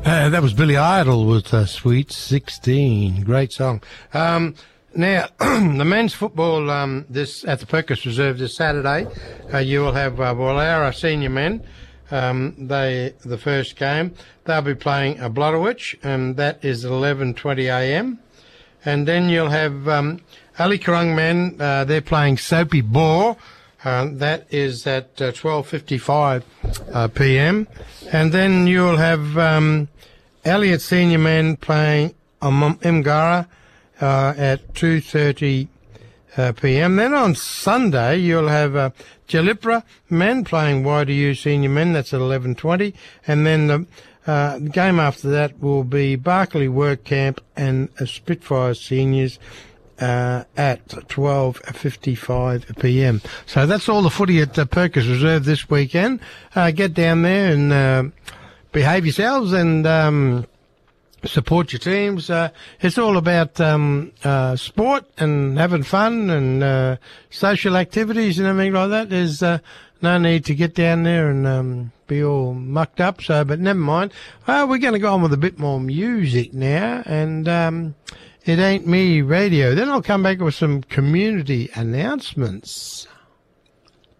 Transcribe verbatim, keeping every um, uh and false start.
Uh, that was Billy Idol with uh, Sweet sixteen. Great song. Um, now, the men's football um, this at the Perkins Reserve this Saturday, uh, you will have uh, Wallara senior men. Um, they the first game. They'll be playing a Blodowich, and that is at eleven twenty a m. And then you'll have um, Ali Kurung men. Uh, they're playing Soapy Bore. Uh, that is at uh, twelve fifty-five uh, p m. And then you'll have um, Elliott senior men playing um, Imgara uh, at two thirty uh, p m. Then on Sunday you'll have uh, Jalipra men playing Y D U senior men. That's at eleven twenty. And then the uh, game after that will be Barclay Work Camp and uh, Spitfire seniors Uh, at twelve fifty-five p m. So that's all the footy at uh, Perkins Reserve this weekend. Uh, get down there and uh, behave yourselves and um, support your teams. Uh, it's all about um, uh, sport and having fun and uh, social activities and everything like that. There's uh, no need to get down there and um, be all mucked up. So, but never mind. Uh, we're going to go on with a bit more music now, and um, It Ain't Me Radio. Then I'll come back with some community announcements.